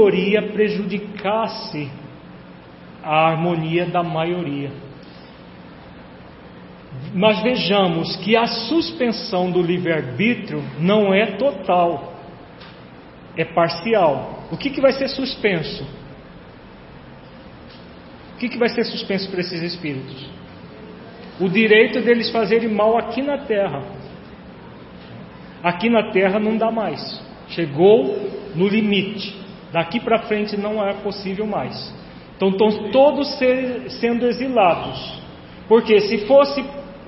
minoria prejudicasse a harmonia da maioria. Mas vejamos que a suspensão do livre-arbítrio não é total, é parcial. O que vai ser suspenso? O que vai ser suspenso para esses espíritos? O direito deles fazerem mal aqui na Terra. Aqui na Terra não dá mais. Chegou no limite. Daqui para frente não é possível mais. Então estão todos sendo exilados. Porque se fosse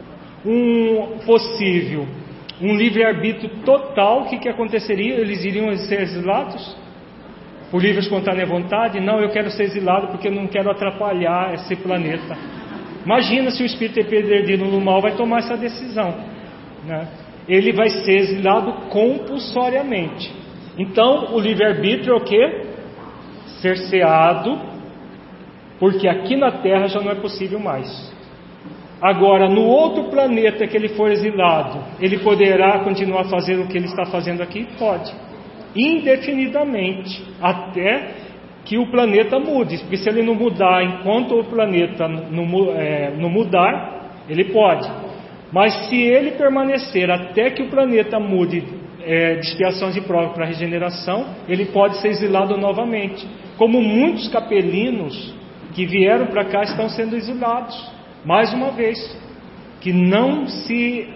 possível um livre-arbítrio total, o que aconteceria? Eles iriam ser exilados? Por livre e espontânea vontade? Não, eu quero ser exilado porque eu não quero atrapalhar esse planeta. Imagina se o espírito perdido no mal vai tomar essa decisão, né? Ele vai ser exilado compulsoriamente. Então o livre-arbítrio é o quê? Cerceado, porque aqui na Terra já não é possível mais. Agora, no outro planeta que ele for exilado, ele poderá continuar fazendo o que ele está fazendo aqui? Pode, indefinidamente, até que o planeta mude. Porque se ele não mudar enquanto o planeta não mudar, ele pode. Mas se ele permanecer até que o planeta mude de expiação de prova para regeneração, ele pode ser exilado novamente. Como muitos capelinos que vieram para cá estão sendo exilados mais uma vez, que não se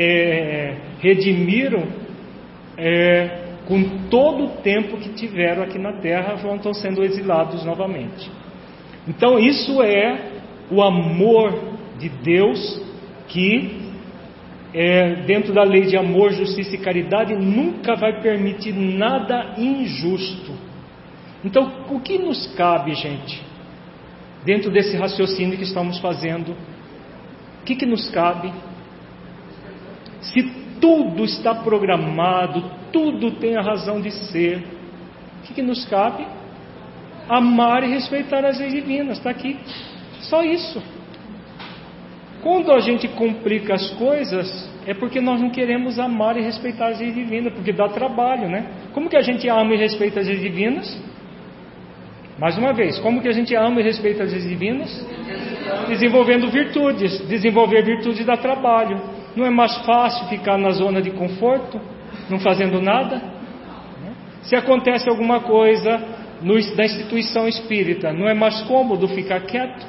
redimiram com todo o tempo que tiveram aqui na Terra, estão sendo exilados novamente. Então isso é o amor de Deus, que dentro da lei de amor, justiça e caridade nunca vai permitir nada injusto. Então o que nos cabe, gente, dentro desse raciocínio que estamos fazendo? O que nos cabe? Se tudo está programado, tudo tem a razão de ser, o que nos cabe? Amar e respeitar as leis divinas. Está aqui, só isso. Quando a gente complica as coisas, é porque nós não queremos amar e respeitar as leis divinas, porque dá trabalho, né? Como que a gente ama e respeita as leis divinas? Mais uma vez, como que a gente ama e respeita as leis divinas? Desenvolvendo virtudes. Desenvolver virtudes dá trabalho. Não é mais fácil ficar na zona de conforto, não fazendo nada? Se acontece alguma coisa da instituição espírita, não é mais cômodo ficar quieto?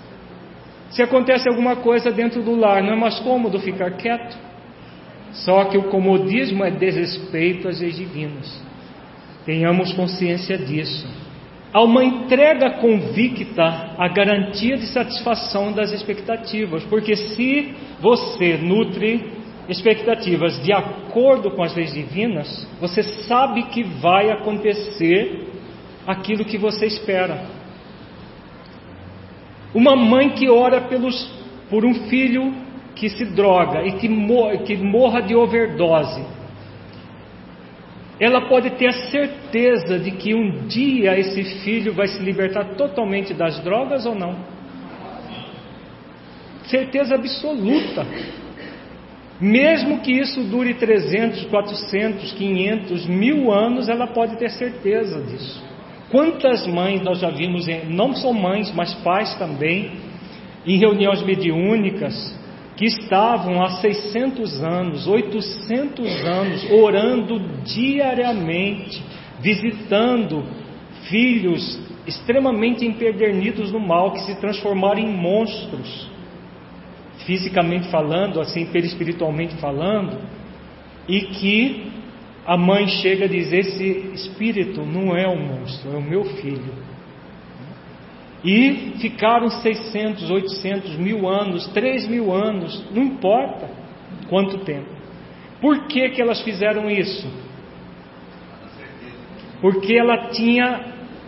Se acontece alguma coisa dentro do lar, não é mais cômodo ficar quieto? Só que o comodismo é desrespeito às leis divinas. Tenhamos consciência disso. Há uma entrega convicta à garantia de satisfação das expectativas, porque se você nutre expectativas de acordo com as leis divinas, você sabe que vai acontecer aquilo que você espera. Uma mãe que ora por um filho que se droga e que morra de overdose, ela pode ter a certeza de que um dia esse filho vai se libertar totalmente das drogas ou não? Certeza absoluta. Mesmo que isso dure 300, 400, 500, 1000 anos, ela pode ter certeza disso. Quantas mães nós já vimos, não só mães, mas pais também, em reuniões mediúnicas, que estavam há 600 anos, 800 anos, orando diariamente, visitando filhos extremamente empedernidos no mal, que se transformaram em monstros, fisicamente falando, assim, perispiritualmente falando, e que a mãe chega a dizer: esse espírito não é um monstro, é o meu filho. E ficaram 600, 800, 1000 anos, 3000 anos, não importa quanto tempo. Por que elas fizeram isso? Porque ela tinha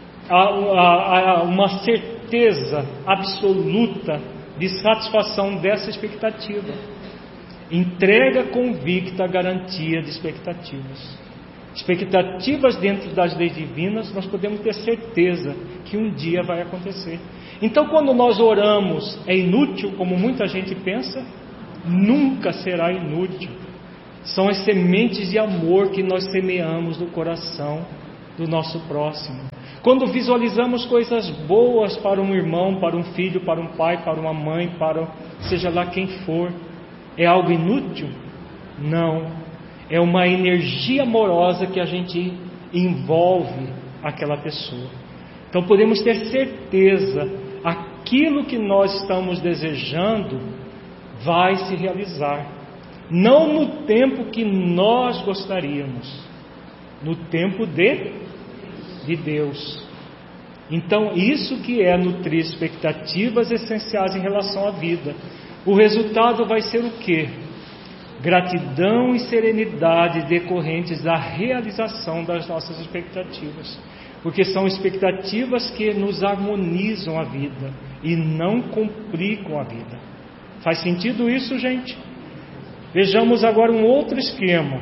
uma certeza absoluta de satisfação dessa expectativa. Entrega convicta à garantia de expectativas. Expectativas dentro das leis divinas, nós podemos ter certeza que um dia vai acontecer. Então, quando nós oramos, é inútil, como muita gente pensa? Nunca será inútil. São as sementes de amor que nós semeamos no coração do nosso próximo. Quando visualizamos coisas boas para um irmão, para um filho, para um pai, para uma mãe, para seja lá quem for, é algo inútil? Não. É uma energia amorosa que a gente envolve aquela pessoa. Então podemos ter certeza, aquilo que nós estamos desejando vai se realizar. Não no tempo que nós gostaríamos, no tempo de Deus. Então isso que é nutrir expectativas essenciais em relação à vida. O resultado vai ser o quê? Gratidão e serenidade decorrentes da realização das nossas expectativas, porque são expectativas que nos harmonizam a vida e não complicam a vida. Faz sentido isso, gente? Vejamos agora um outro esquema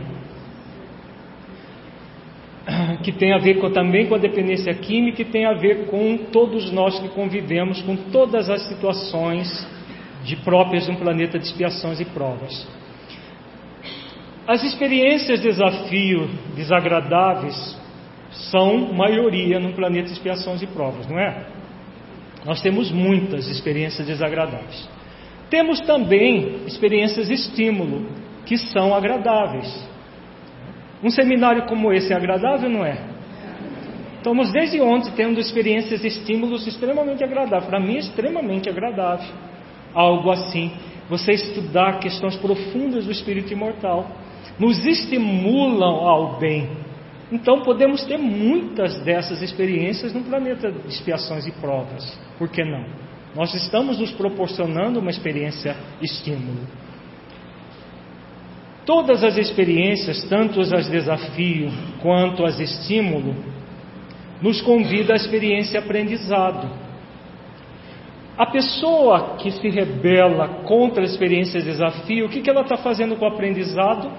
que tem a ver também com a dependência química e tem a ver com todos nós que convivemos com todas as situações próprias de um planeta de expiações e provas. As experiências de desafio desagradáveis são maioria num planeta de expiações e provas, não é? Nós temos muitas experiências desagradáveis. Temos também experiências de estímulo que são agradáveis. Um seminário como esse é agradável, não é? Estamos desde ontem tendo experiências de estímulos extremamente agradáveis. Para mim é extremamente agradável. Algo assim, você estudar questões profundas do espírito imortal, nos estimulam ao bem. Então podemos ter muitas dessas experiências no planeta de expiações e provas. Por que não? Nós estamos nos proporcionando uma experiência estímulo. Todas as experiências, tanto as de desafio quanto as de estímulo, nos convida à experiência aprendizado. A pessoa que se rebela contra a experiência de desafio, o que ela está fazendo com o aprendizado?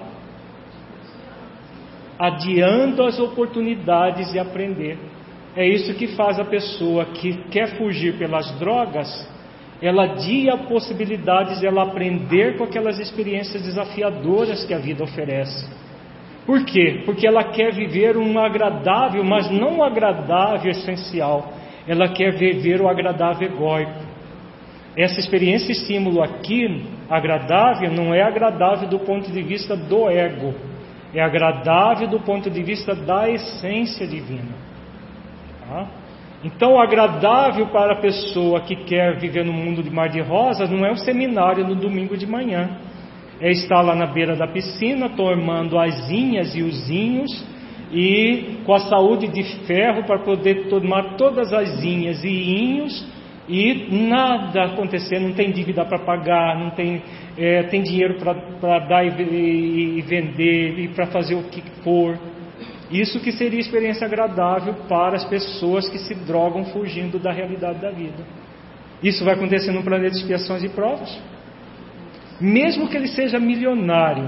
Adiando as oportunidades de aprender. É isso que faz a pessoa que quer fugir pelas drogas, ela adia possibilidades de ela aprender com aquelas experiências desafiadoras que a vida oferece. Por quê? Porque ela quer viver um agradável, mas não um agradável essencial. Ela quer viver o agradável egóico. Essa experiência estímulo aqui, agradável, não é agradável do ponto de vista do ego. É agradável do ponto de vista da essência divina. Tá? Então, agradável para a pessoa que quer viver no mundo de mar de rosas não é um seminário no domingo de manhã. É estar lá na beira da piscina, tomando asinhas e usinhos, e com a saúde de ferro para poder tomar todas as inhas e inhos, e nada acontecer, não tem dívida para pagar, não tem, tem dinheiro para dar e vender, e para fazer o que for. Isso que seria experiência agradável para as pessoas que se drogam fugindo da realidade da vida. Isso vai acontecer no planeta de expiações e provas. Mesmo que ele seja milionário,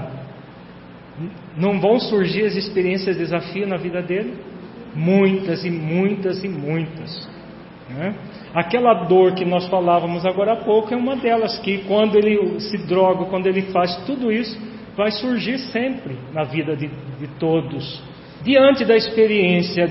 não vão surgir as experiências de desafio na vida dele? Muitas e muitas e muitas, né? Aquela dor que nós falávamos agora há pouco é uma delas, que quando ele se droga, quando ele faz tudo isso, vai surgir sempre na vida de todos. Diante da experiência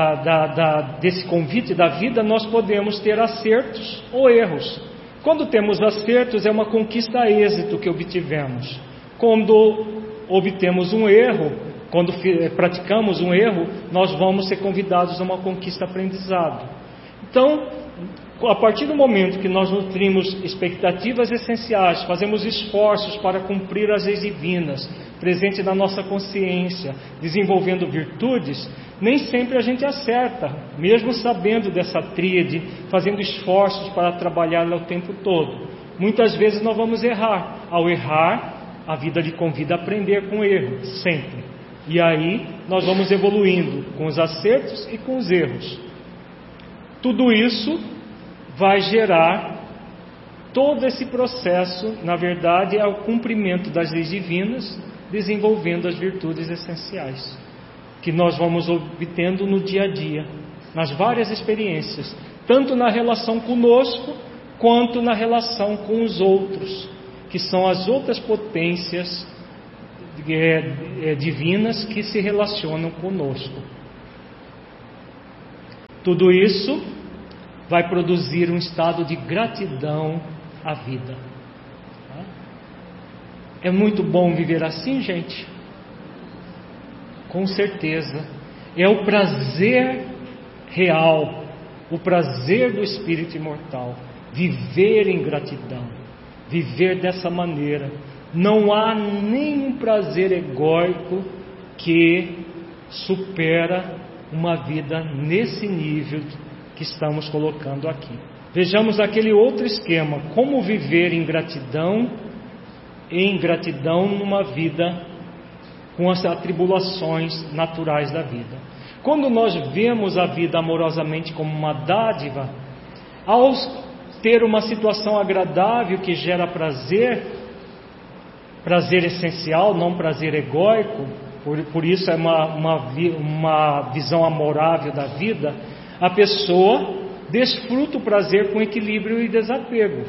desse convite da vida, nós podemos ter acertos ou erros. Quando temos acertos, é uma conquista a êxito que obtivemos. Quando obtemos um erro, quando praticamos um erro, nós vamos ser convidados a uma conquista aprendizado. Então, a partir do momento que nós nutrimos expectativas essenciais, fazemos esforços para cumprir as leis divinas, presente na nossa consciência, desenvolvendo virtudes, nem sempre a gente acerta, mesmo sabendo dessa tríade, fazendo esforços para trabalhá-la o tempo todo. Muitas vezes nós vamos errar. Ao errar, a vida lhe convida a aprender com o erro, sempre. E aí nós vamos evoluindo com os acertos e com os erros. Tudo isso vai gerar todo esse processo, na verdade, é o cumprimento das leis divinas, desenvolvendo as virtudes essenciais, que nós vamos obtendo no dia a dia, nas várias experiências, tanto na relação conosco, quanto na relação com os outros, que são as outras potências divinas que se relacionam conosco. Tudo isso vai produzir um estado de gratidão à vida. É muito bom viver assim, gente? Com certeza. É o prazer real, o prazer do espírito imortal. Viver em gratidão, viver dessa maneira. Não há nenhum prazer egóico que supera uma vida nesse nível que estamos colocando aqui. Vejamos aquele outro esquema, como viver em gratidão numa vida com as atribulações naturais da vida. Quando nós vemos a vida amorosamente como uma dádiva, ao ter uma situação agradável que gera prazer essencial, não prazer egóico, por isso é uma visão amorável da vida, a pessoa desfruta o prazer com equilíbrio e desapego.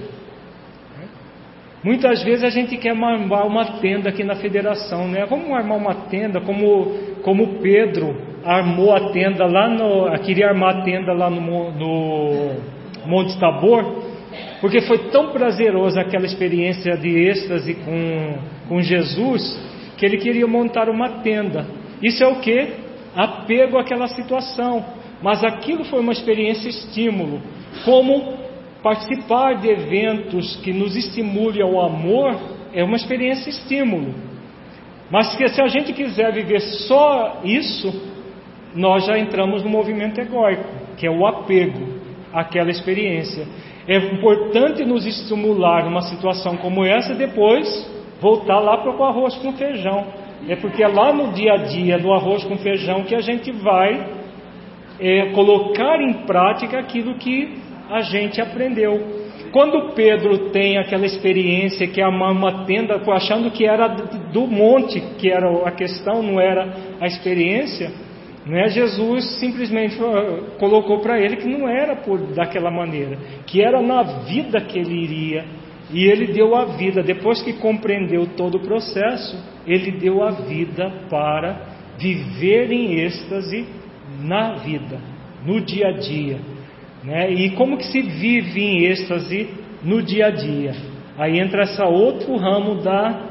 Muitas vezes a gente quer armar uma tenda aqui na federação, né? Vamos armar uma tenda como Pedro armou a tenda queria armar a tenda lá no Monte Tabor, porque foi tão prazerosa aquela experiência de êxtase com Jesus, que ele queria montar uma tenda. Isso é o que? Apego àquela situação. Mas aquilo foi uma experiência estímulo. Como participar de eventos que nos estimulem ao amor é uma experiência estímulo. Mas se a gente quiser viver só isso, nós já entramos no movimento egóico, que é o apego àquela experiência. É importante nos estimular numa situação como essa, depois voltar lá para o arroz com feijão. É porque é lá no dia a dia, no arroz com feijão, que a gente vai colocar em prática aquilo que a gente aprendeu. Quando Pedro tem aquela experiência que é uma tenda, achando que era do monte, que era a questão, não era a experiência, né? Jesus simplesmente colocou para ele que não era daquela maneira, que era na vida que ele iria, e ele deu a vida. Depois que compreendeu todo o processo, ele deu a vida para viver em êxtase na vida, no dia a dia, né? E como que se vive em êxtase no dia a dia? Aí entra esse outro ramo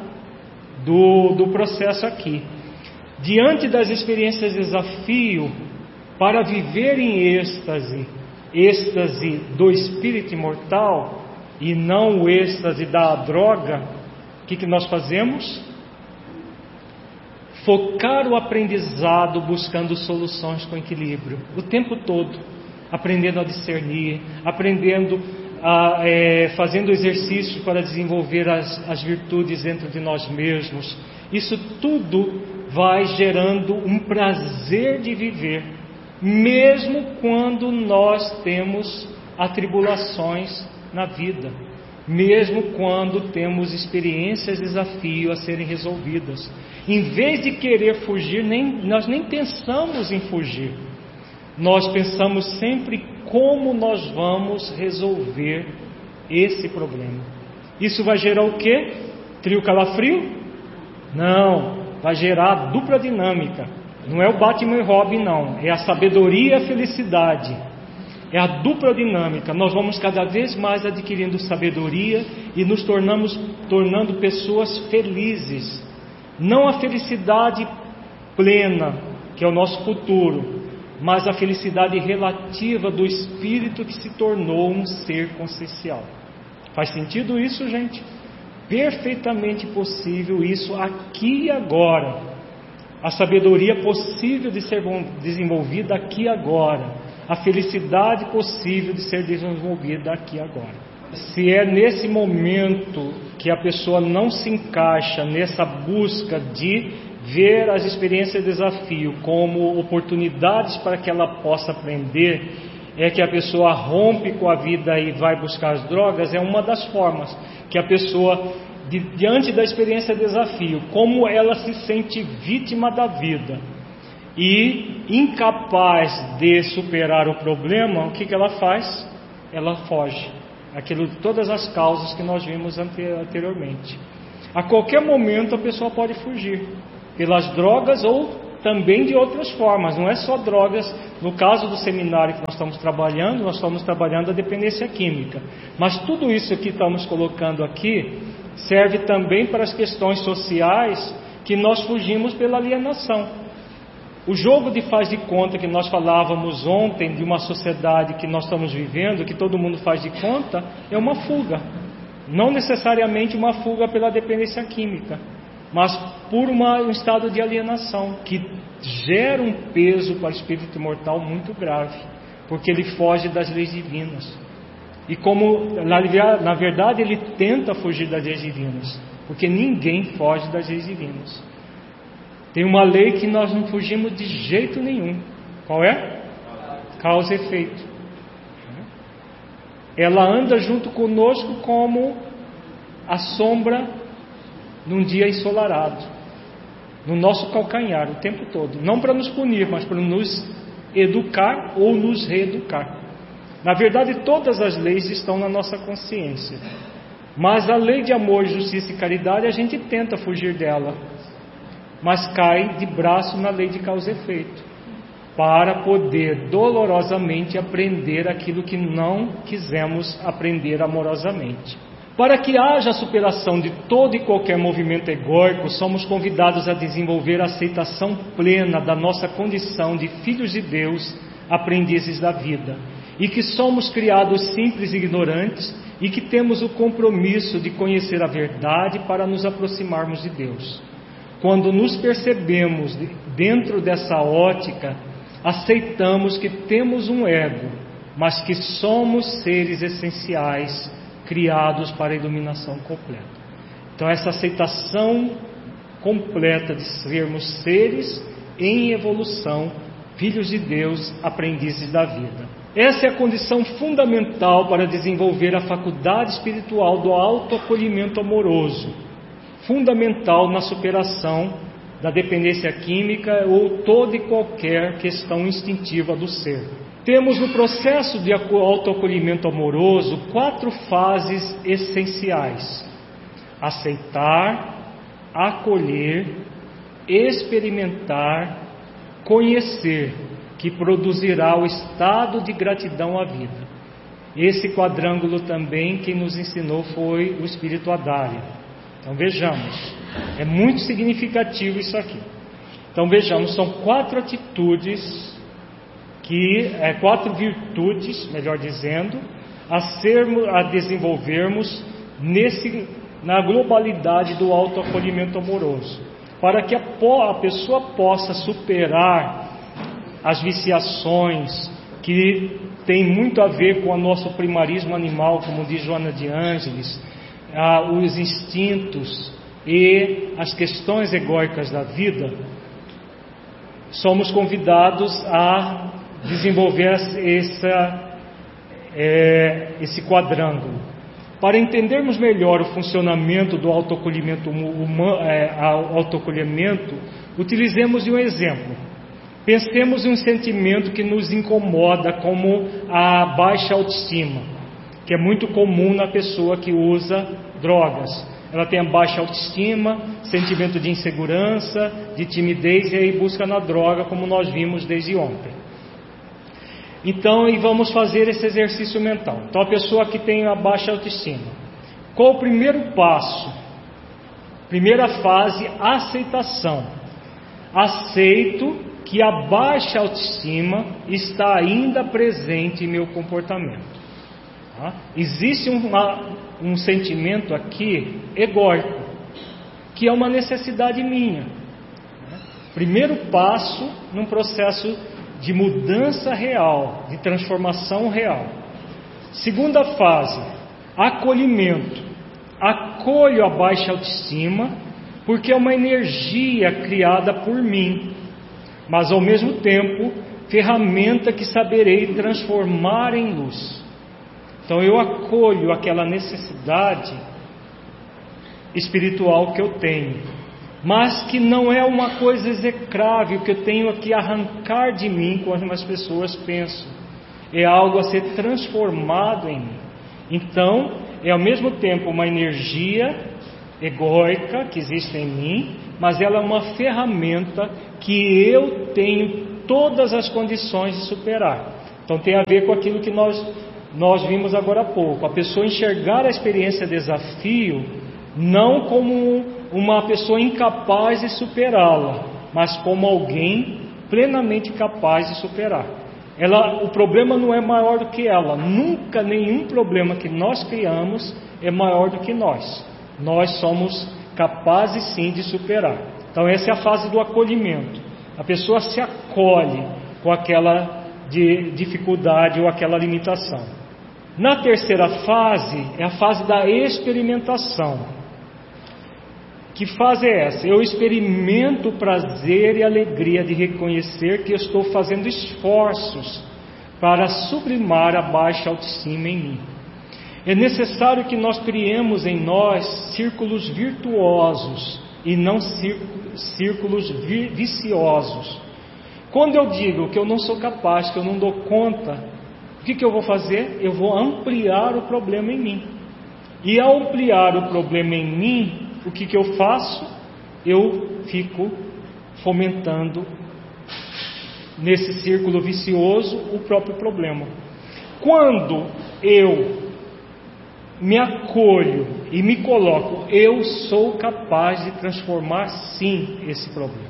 do processo aqui. Diante das experiências de desafio, para viver em êxtase do espírito imortal e não o êxtase da droga, o que nós fazemos? Focar o aprendizado buscando soluções com equilíbrio, o tempo todo, aprendendo a discernir, fazendo exercícios para desenvolver as virtudes dentro de nós mesmos. Isso tudo vai gerando um prazer de viver, mesmo quando nós temos atribulações na vida, mesmo quando temos experiências, desafios a serem resolvidas. Em vez de querer fugir, nós nem pensamos em fugir. Nós pensamos sempre como nós vamos resolver esse problema. Isso vai gerar o quê? Trio calafrio? Não, vai gerar dupla dinâmica. Não é o Batman e Robin, não. É a sabedoria e a felicidade. É a dupla dinâmica. Nós vamos cada vez mais adquirindo sabedoria e nos tornando pessoas felizes. Não a felicidade plena, que é o nosso futuro, mas a felicidade relativa do espírito que se tornou um ser consciencial. Faz sentido isso, gente? Perfeitamente possível isso aqui e agora. A sabedoria possível de ser desenvolvida aqui e agora. A felicidade possível de ser desenvolvida aqui e agora. Se é nesse momento que a pessoa não se encaixa nessa busca de ver as experiências de desafio como oportunidades para que ela possa aprender, é que a pessoa rompe com a vida e vai buscar as drogas, é uma das formas que a pessoa, diante da experiência de desafio, como ela se sente vítima da vida e incapaz de superar o problema, o que ela faz? Ela foge. Todas as causas que nós vimos anteriormente. A qualquer momento a pessoa pode fugir pelas drogas ou também de outras formas, não é só drogas. No caso do seminário que nós estamos trabalhando a dependência química. Mas tudo isso que estamos colocando aqui serve também para as questões sociais que nós fugimos pela alienação. O jogo de faz de conta que nós falávamos ontem, de uma sociedade que nós estamos vivendo, que todo mundo faz de conta, é uma fuga. Não necessariamente uma fuga pela dependência química, mas por um estado de alienação, que gera um peso para o espírito imortal muito grave, porque ele foge das leis divinas. E como, na verdade, ele tenta fugir das leis divinas, porque ninguém foge das leis divinas. Tem uma lei que nós não fugimos de jeito nenhum. Qual é? Causa e efeito. Ela anda junto conosco como a sombra num dia ensolarado, no nosso calcanhar o tempo todo. Não para nos punir, mas para nos educar ou nos reeducar. Na verdade, todas as leis estão na nossa consciência. Mas a lei de amor, justiça e caridade, a gente tenta fugir dela, mas cai de braço na lei de causa e efeito, para poder dolorosamente aprender aquilo que não quisemos aprender amorosamente. Para que haja a superação de todo e qualquer movimento egóico, somos convidados a desenvolver a aceitação plena da nossa condição de filhos de Deus, aprendizes da vida, e que somos criados simples e ignorantes, e que temos o compromisso de conhecer a verdade para nos aproximarmos de Deus. Quando nos percebemos dentro dessa ótica, aceitamos que temos um ego, mas que somos seres essenciais, criados para a iluminação completa. Então, essa aceitação completa de sermos seres em evolução, filhos de Deus, aprendizes da vida. Essa é a condição fundamental para desenvolver a faculdade espiritual do autoacolhimento amoroso, fundamental na superação da dependência química ou toda e qualquer questão instintiva do ser. Temos no processo de autoacolhimento amoroso 4 fases essenciais: aceitar, acolher, experimentar, conhecer, que produzirá o estado de gratidão à vida. Esse quadrângulo também quem nos ensinou foi o Espírito Adário. Então vejamos, é muito significativo isso aqui. Então vejamos, são 4 atitudes, 4 virtudes, melhor dizendo, a desenvolvermos na globalidade do autoacolhimento amoroso, para que a pessoa possa superar as viciações que tem muito a ver com o nosso primarismo animal, como diz Joana de Ângeles, os instintos e as questões egóicas da vida. Somos convidados a desenvolver esse quadrângulo. Para entendermos melhor o funcionamento do autoacolhimento, utilizemos um exemplo. Pensemos em um sentimento que nos incomoda, como a baixa autoestima, que é muito comum na pessoa que usa drogas. Ela tem a baixa autoestima, sentimento de insegurança, de timidez, e aí busca na droga, como nós vimos desde ontem. Então, vamos fazer esse exercício mental. Então, a pessoa que tem a baixa autoestima, qual o primeiro passo? Primeira fase, aceitação. Aceito que a baixa autoestima está ainda presente em meu comportamento. Existe um sentimento aqui egóico, que é uma necessidade minha. Primeiro passo num processo de mudança real, de transformação real. Segunda fase, acolhimento. Acolho a baixa autoestima, porque é uma energia criada por mim, mas ao mesmo tempo, ferramenta que saberei transformar em luz. Então eu acolho aquela necessidade espiritual que eu tenho, mas que não é uma coisa execrável que eu tenho que arrancar de mim, como as pessoas pensam. É algo a ser transformado em mim. Então, é ao mesmo tempo uma energia egóica que existe em mim, mas ela é uma ferramenta que eu tenho todas as condições de superar. Então tem a ver com aquilo que nós vimos agora há pouco. A pessoa enxergar a experiência desafio não como uma pessoa incapaz de superá-la, mas como alguém plenamente capaz de superar. O problema não é maior do que ela. Nunca nenhum problema que nós criamos é maior do que nós. Nós somos capazes sim de superar. Então essa é a fase do acolhimento. A pessoa se acolhe com aquela dificuldade ou aquela limitação. Na terceira fase é a fase da experimentação. Que fase é essa? Eu experimento o prazer e a alegria de reconhecer que eu estou fazendo esforços para sublimar a baixa autoestima em mim. É necessário que nós criemos em nós círculos virtuosos e não círculos viciosos. Quando eu digo que eu não sou capaz, que eu não dou conta, o que eu vou fazer? Eu vou ampliar o problema em mim. E ao ampliar o problema em mim, o que eu faço? Eu fico fomentando nesse círculo vicioso o próprio problema. Quando eu me acolho e me coloco, eu sou capaz de transformar sim esse problema.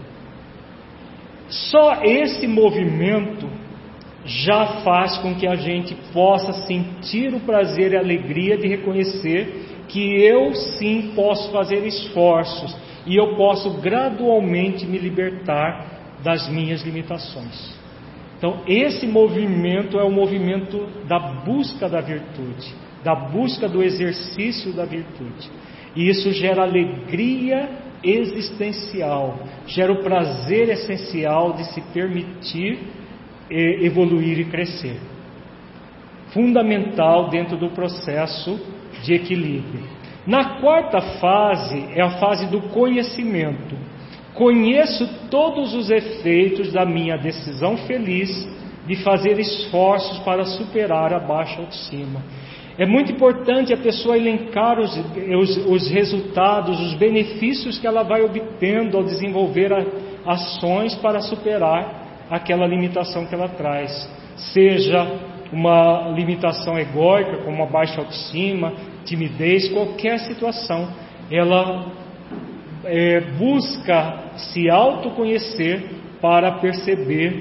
Só esse movimento já faz com que a gente possa sentir o prazer e a alegria de reconhecer que eu sim posso fazer esforços e eu posso gradualmente me libertar das minhas limitações. Então esse movimento é o movimento da busca da virtude, da busca do exercício da virtude. E isso gera alegria existencial, gera o prazer essencial de se permitir evoluir e crescer. Fundamental dentro do processo de equilíbrio. Na quarta fase é a fase do conhecimento. Conheço todos os efeitos da minha decisão feliz de fazer esforços para superar a baixa autoestima. É muito importante a pessoa elencar os resultados, os benefícios que ela vai obtendo ao desenvolver ações para superar aquela limitação que ela traz. Seja uma limitação egóica, como a baixa autoestima, timidez, qualquer situação, ela busca se autoconhecer para perceber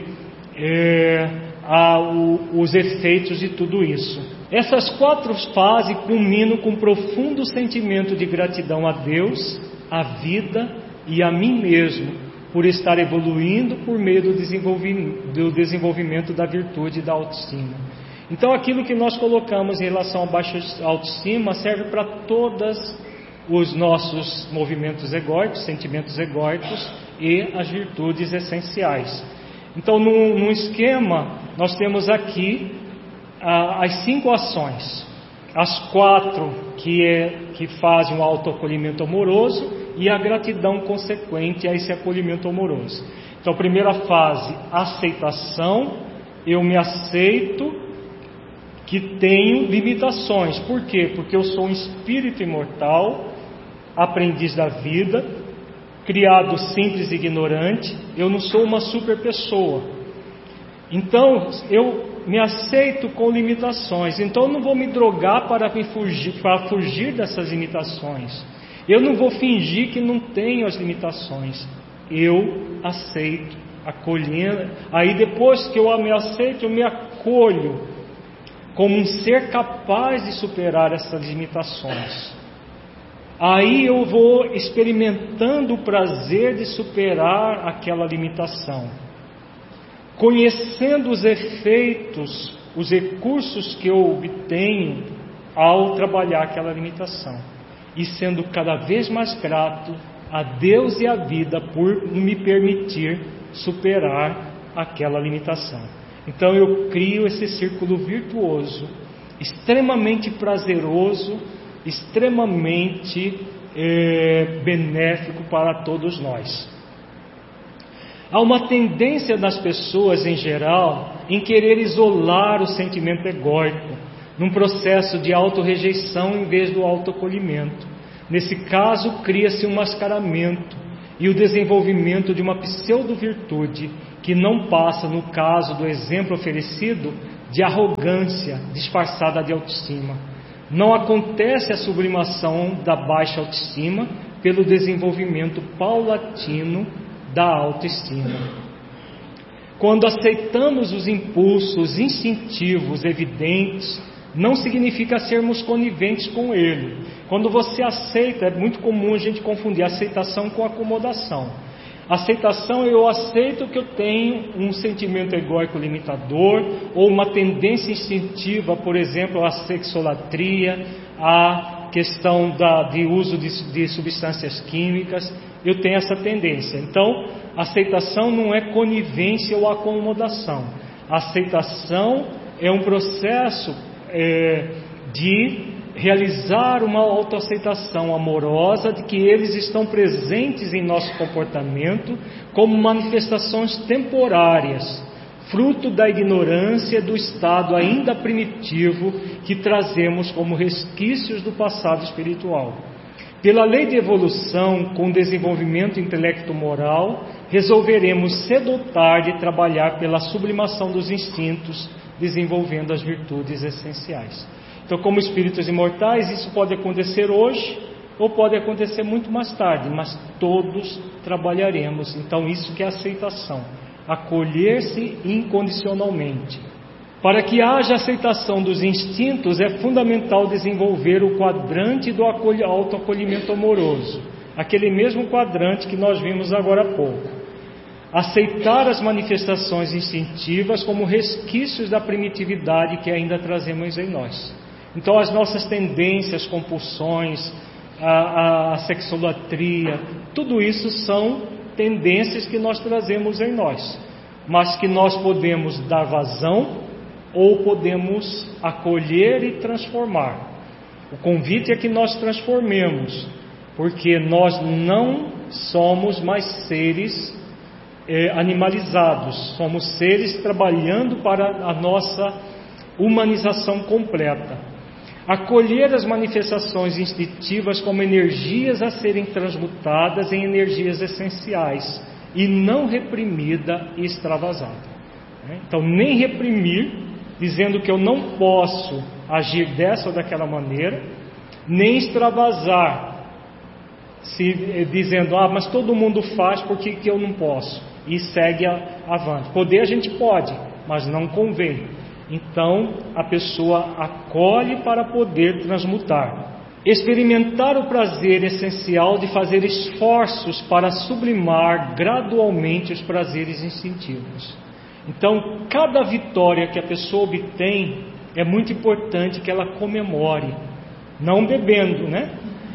os efeitos de tudo isso. Essas quatro fases culminam com um profundo sentimento de gratidão a Deus, à vida e a mim mesmo, por estar evoluindo por meio do desenvolvimento da virtude e da autoestima. Então aquilo que nós colocamos em relação à baixa autoestima serve para todos os nossos movimentos egóicos, sentimentos egóicos e as virtudes essenciais. Então num esquema nós temos aqui as 5 ações, as 4 que fazem o autoacolhimento amoroso e a gratidão consequente a esse acolhimento amoroso. Então a primeira fase, aceitação. Eu me aceito que tenho limitações. Por quê? Porque eu sou um espírito imortal, aprendiz da vida, criado simples e ignorante. Eu não sou uma super pessoa. Então eu me aceito com limitações. Então eu não vou me drogar para fugir dessas limitações. Eu não vou fingir que não tenho as limitações. Eu aceito, acolhendo. Aí depois que eu me aceito, eu me acolho como um ser capaz de superar essas limitações. Aí eu vou experimentando o prazer de superar aquela limitação, conhecendo os efeitos, os recursos que eu obtenho ao trabalhar aquela limitação, e sendo cada vez mais grato a Deus e à vida por me permitir superar aquela limitação. Então eu crio esse círculo virtuoso, extremamente prazeroso, extremamente benéfico para todos nós. Há uma tendência das pessoas em geral em querer isolar o sentimento egóico num processo de autorrejeição em vez do autoacolhimento. Nesse caso, cria-se um mascaramento e o desenvolvimento de uma pseudo-virtude que não passa, no caso do exemplo oferecido, de arrogância disfarçada de autoestima. Não acontece a sublimação da baixa autoestima pelo desenvolvimento paulatino da autoestima. Quando aceitamos os impulsos instintivos evidentes, não significa sermos coniventes com ele. Quando você aceita, é muito comum a gente confundir aceitação com acomodação. Aceitação, eu aceito que eu tenho um sentimento egóico limitador ou uma tendência instintiva, por exemplo, a sexolatria, a questão de uso de substâncias químicas. Eu tenho essa tendência. Então, aceitação não é conivência ou acomodação. Aceitação é um processo de realizar uma autoaceitação amorosa de que eles estão presentes em nosso comportamento como manifestações temporárias, fruto da ignorância do estado ainda primitivo que trazemos como resquícios do passado espiritual. Pela lei de evolução, com o desenvolvimento intelecto-moral, resolveremos cedo ou tarde trabalhar pela sublimação dos instintos, desenvolvendo as virtudes essenciais. Então, como espíritos imortais, isso pode acontecer hoje ou pode acontecer muito mais tarde, mas todos trabalharemos. Então, isso que é aceitação, acolher-se incondicionalmente. Para que haja aceitação dos instintos, é fundamental desenvolver o quadrante do autoacolhimento amoroso, aquele mesmo quadrante que nós vimos agora há pouco. Aceitar as manifestações instintivas como resquícios da primitividade que ainda trazemos em nós. Então, as nossas tendências, compulsões, a sexolatria, tudo isso são tendências que nós trazemos em nós, mas que nós podemos dar vazão ou podemos acolher e transformar. O convite é que nós transformemos, porque nós não somos mais seres animalizados, somos seres trabalhando para a nossa humanização completa. Acolher as manifestações instintivas como energias a serem transmutadas em energias essenciais e não reprimida e extravasada. Então, nem reprimir, dizendo que eu não posso agir dessa ou daquela maneira, nem extravasar, dizendo, mas todo mundo faz, por que eu não posso? E segue avante. Poder a gente pode, mas não convém. Então, a pessoa acolhe para poder transmutar. Experimentar o prazer essencial de fazer esforços para sublimar gradualmente os prazeres instintivos. Então, cada vitória que a pessoa obtém, é muito importante que ela comemore. Não bebendo, né?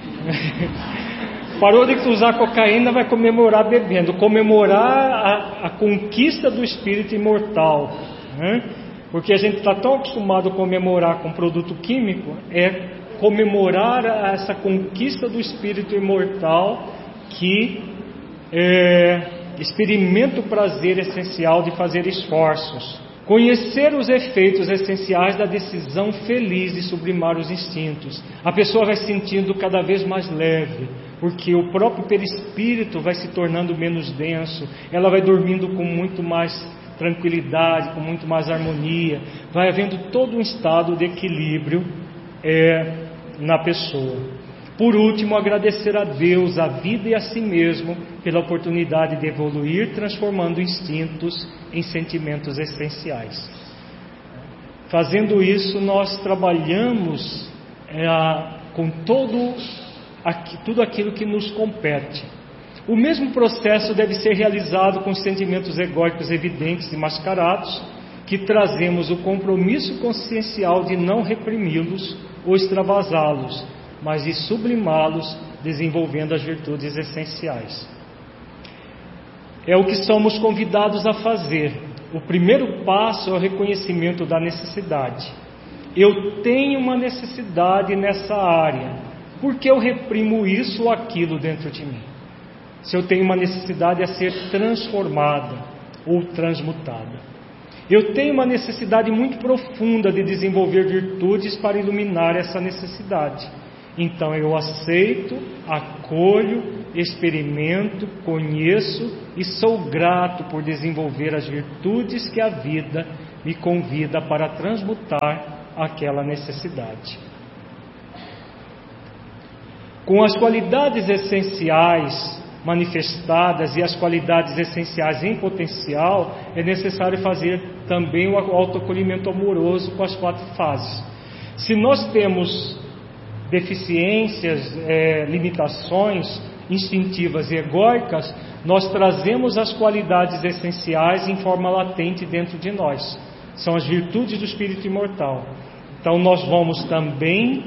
Parou de usar cocaína, vai comemorar bebendo. Comemorar a conquista do espírito imortal, né? Porque a gente está tão acostumado a comemorar com produto químico, é comemorar essa conquista do espírito imortal que experimenta o prazer essencial de fazer esforços. Conhecer os efeitos essenciais da decisão feliz de sublimar os instintos. A pessoa vai se sentindo cada vez mais leve, porque o próprio perispírito vai se tornando menos denso, ela vai dormindo com muito mais tranquilidade, com muito mais harmonia, vai havendo todo um estado de equilíbrio na pessoa. Por último, agradecer a Deus, a vida e a si mesmo pela oportunidade de evoluir, transformando instintos em sentimentos essenciais. Fazendo isso, nós trabalhamos com tudo aquilo que nos compete. O mesmo processo deve ser realizado com os sentimentos egóicos evidentes e mascarados, que trazemos o compromisso consciencial de não reprimi-los ou extravasá-los, mas de sublimá-los, desenvolvendo as virtudes essenciais. É o que somos convidados a fazer. O primeiro passo é o reconhecimento da necessidade. Eu tenho uma necessidade nessa área. Por que eu reprimo isso ou aquilo dentro de mim? Se eu tenho uma necessidade a ser transformada ou transmutada. Eu tenho uma necessidade muito profunda de desenvolver virtudes para iluminar essa necessidade. Então eu aceito, acolho, experimento, conheço e sou grato por desenvolver as virtudes que a vida me convida para transmutar aquela necessidade. Com as qualidades essenciais manifestadas e as qualidades essenciais em potencial, é necessário fazer também o autoacolhimento amoroso com as 4 fases. Se nós temos deficiências, limitações instintivas e egóicas, nós trazemos as qualidades essenciais em forma latente dentro de nós. São as virtudes do espírito imortal. Então nós vamos também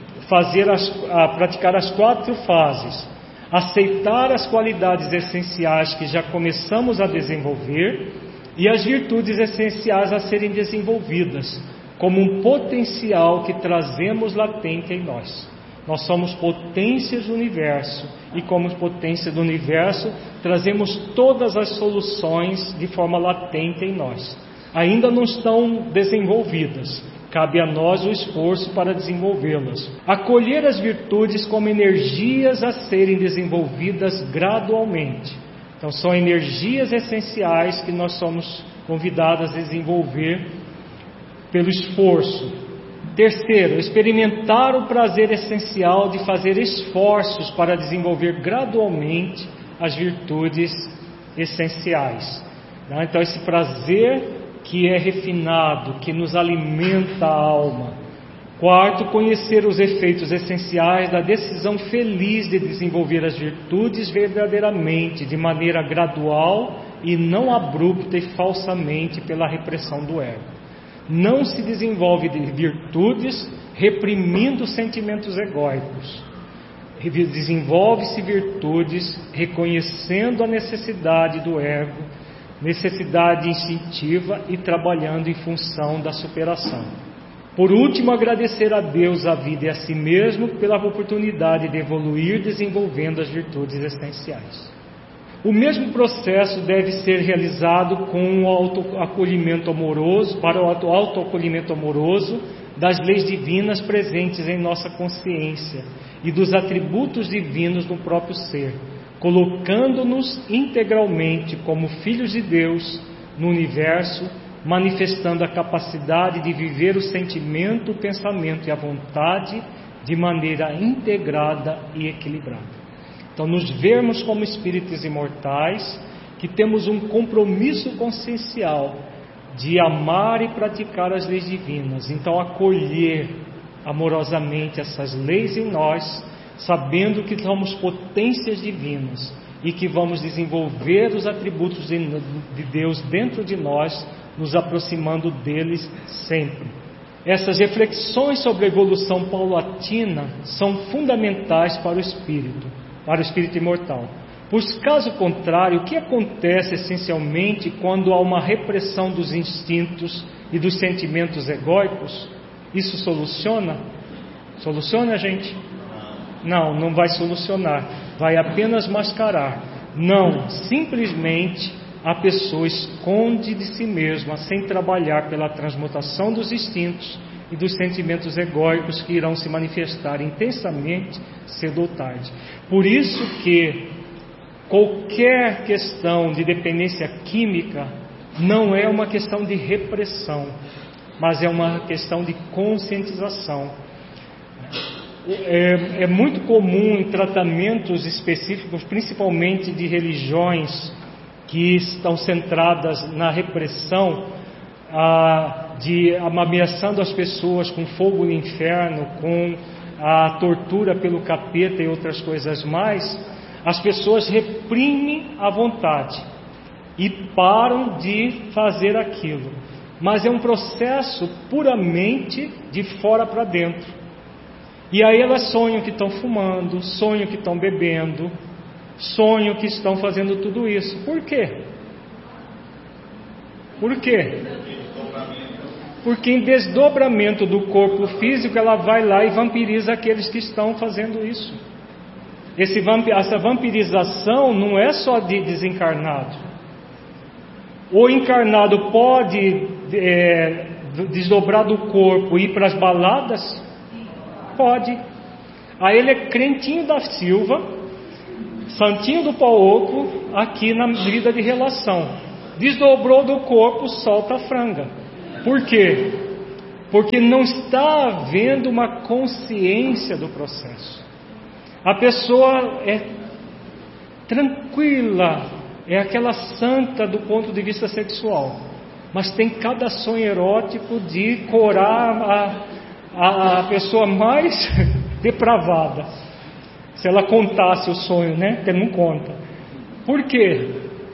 praticar as 4 fases. Aceitar as qualidades essenciais que já começamos a desenvolver e as virtudes essenciais a serem desenvolvidas, como um potencial que trazemos latente em nós. Nós somos potências do universo e, como potência do universo, trazemos todas as soluções de forma latente em nós. Ainda não estão desenvolvidas, cabe a nós o esforço para desenvolvê-las. Acolher as virtudes como energias a serem desenvolvidas gradualmente. Então, são energias essenciais que nós somos convidados a desenvolver pelo esforço. Terceiro, experimentar o prazer essencial de fazer esforços para desenvolver gradualmente as virtudes essenciais. Então, esse prazer que é refinado, que nos alimenta a alma. Quarto, conhecer os efeitos essenciais da decisão feliz de desenvolver as virtudes verdadeiramente, de maneira gradual e não abrupta e falsamente pela repressão do ego. Não se desenvolve virtudes reprimindo sentimentos egóicos. Desenvolve-se virtudes reconhecendo a necessidade do ego, necessidade instintiva e trabalhando em função da superação. Por último, agradecer a Deus, a vida e a si mesmo pela oportunidade de evoluir desenvolvendo as virtudes essenciais. O mesmo processo deve ser realizado com o autoacolhimento amoroso, para o autoacolhimento amoroso das leis divinas presentes em nossa consciência e dos atributos divinos no próprio ser, colocando-nos integralmente como filhos de Deus no universo, manifestando a capacidade de viver o sentimento, o pensamento e a vontade de maneira integrada e equilibrada. Então, nos vermos como espíritos imortais, que temos um compromisso consciencial de amar e praticar as leis divinas. Então, acolher amorosamente essas leis em nós, sabendo que somos potências divinas e que vamos desenvolver os atributos de Deus dentro de nós, nos aproximando deles sempre. Essas reflexões sobre a evolução paulatina são fundamentais para o espírito imortal. Pois, caso contrário, o que acontece essencialmente quando há uma repressão dos instintos e dos sentimentos egóicos? Isso soluciona? Soluciona, gente? Não vai solucionar, vai apenas mascarar. Não, simplesmente a pessoa esconde de si mesma sem trabalhar pela transmutação dos instintos e dos sentimentos egóicos que irão se manifestar intensamente cedo ou tarde. Por isso que qualquer questão de dependência química não é uma questão de repressão, mas é uma questão de conscientização. É muito comum em tratamentos específicos, principalmente de religiões que estão centradas na repressão, ameaçando as pessoas com fogo do inferno, com a tortura pelo capeta e outras coisas mais. As pessoas reprimem a vontade e param de fazer aquilo, mas é um processo puramente de fora para dentro. E aí elas sonham que estão fumando, sonham que estão bebendo, sonham que estão fazendo tudo isso. Por quê? Por quê? Porque em desdobramento do corpo físico ela vai lá e vampiriza aqueles que estão fazendo isso. Essa vampirização não é só de desencarnado. O encarnado pode desdobrar do corpo e ir para as baladas? Pode. Aí ele é crentinho da Silva, santinho do pau oco, aqui na vida de relação. Desdobrou do corpo, solta a franga. Por quê? Porque não está havendo uma consciência do processo. A pessoa é tranquila, é aquela santa do ponto de vista sexual, mas tem cada sonho erótico de corar a pessoa mais depravada. Se ela contasse o sonho, né? Porque não conta. Por quê?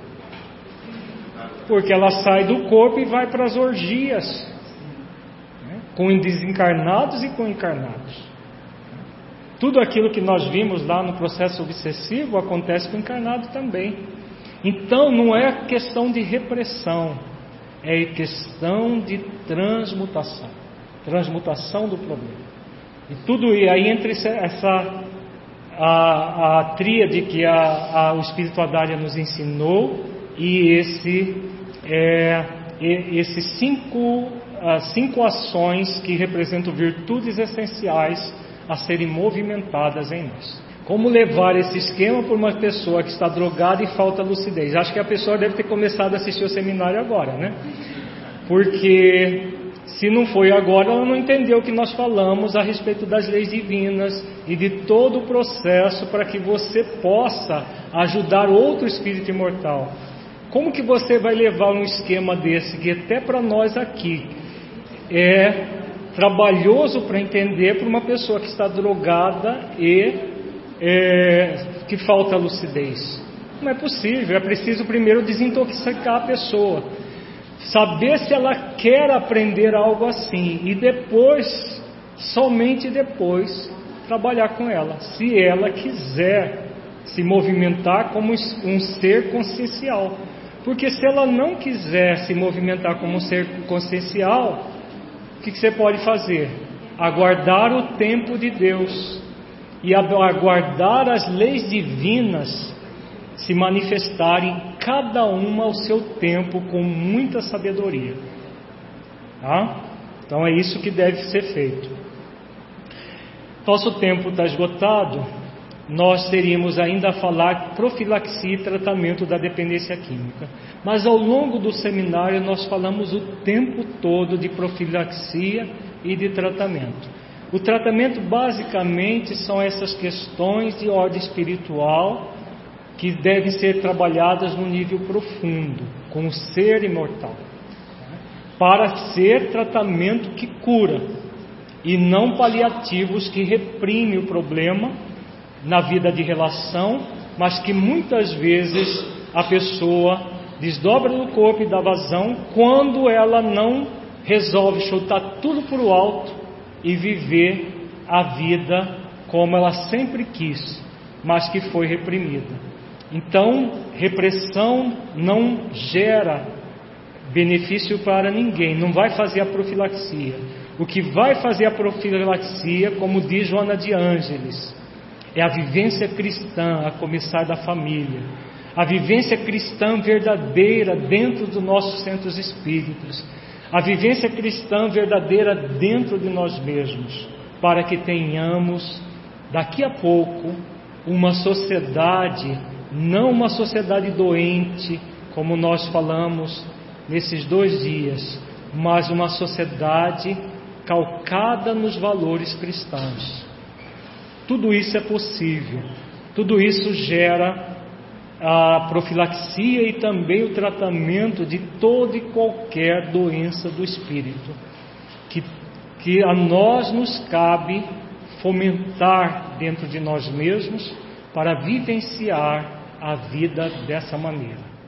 Porque ela sai do corpo e vai para as orgias, né? Com desencarnados e com encarnados. Tudo aquilo que nós vimos lá no processo obsessivo acontece com o encarnado também. Então não é questão de repressão, é questão de transmutação. Transmutação do problema. E tudo aí entre a tríade que o Espírito Adália nos ensinou e esses cinco ações que representam virtudes essenciais a serem movimentadas em nós. Como levar esse esquema para uma pessoa que está drogada e falta lucidez? Acho que a pessoa deve ter começado a assistir o seminário agora, né? Porque se não foi agora, ela não entendeu o que nós falamos a respeito das leis divinas e de todo o processo para que você possa ajudar outro espírito imortal. Como que você vai levar um esquema desse, que até para nós aqui é trabalhoso para entender para uma pessoa que está drogada e que falta lucidez? Não é possível, é preciso primeiro desintoxicar a pessoa, saber se ela quer aprender algo assim e depois, somente depois, trabalhar com ela, se ela quiser se movimentar como um ser consciencial. Porque se ela não quiser se movimentar como um ser consciencial, o que você pode fazer? Aguardar o tempo de Deus e aguardar as leis divinas se manifestarem, cada uma ao seu tempo, com muita sabedoria. Tá? Então é isso que deve ser feito. Nosso tempo está esgotado. Nós teríamos ainda a falar profilaxia e tratamento da dependência química. Mas ao longo do seminário nós falamos o tempo todo de profilaxia e de tratamento. O tratamento basicamente são essas questões de ordem espiritual que devem ser trabalhadas no nível profundo, com o ser imortal, para ser tratamento que cura e não paliativos que reprimem o problema na vida de relação, mas que muitas vezes a pessoa desdobra no corpo e dá vazão quando ela não resolve chutar tudo para o alto e viver a vida como ela sempre quis, mas que foi reprimida. Então, repressão não gera benefício para ninguém, não vai fazer a profilaxia. O que vai fazer a profilaxia, como diz Joana de Ângeles, é a vivência cristã, a começar da família, a vivência cristã verdadeira dentro dos nossos centros espíritas, a vivência cristã verdadeira dentro de nós mesmos, para que tenhamos daqui a pouco uma sociedade, não uma sociedade doente, como nós falamos nesses 2 dias, mas uma sociedade calcada nos valores cristãos. Tudo isso é possível, tudo isso gera a profilaxia e também o tratamento de toda e qualquer doença do espírito, que a nós nos cabe fomentar dentro de nós mesmos para vivenciar a vida dessa maneira.